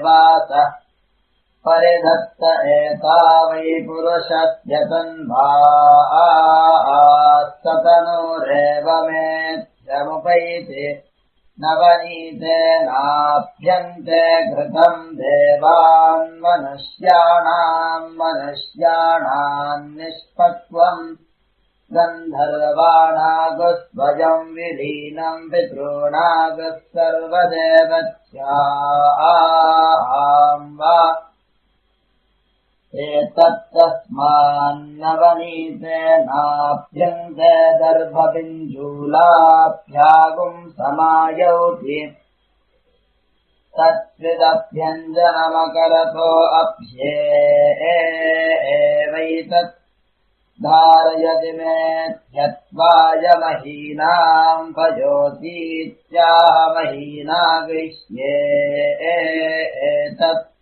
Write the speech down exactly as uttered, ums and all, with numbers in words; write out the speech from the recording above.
वासः परिधत्त एता वै पुरुषस्य तन्वा सतनुरेव मेध्यमुपैति नवनीतेनाभ्यन्ते घृतम् देवान् मनुष्याणाम् मनुष्याणाम् निष्पक्वम् गन्धर्वाणागस्वयम् विलीनम् पितॄणागः सर्वदेवत्याम् वा एतत्तस्मान्नवनीतेनाभ्यन्ते दर्भपिञ्जूलाभ्यागुम् समायौति तत्विदभ्यञ्जनमकरतो अभ्येवैतत् धारयति मेध्यत्वाय महीनाम् भजोतीत्याह महीना गृह्ये एतत्